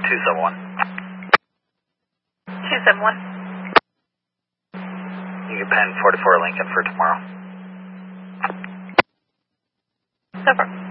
271. 271. You can pen 44 Lincoln for tomorrow. So far.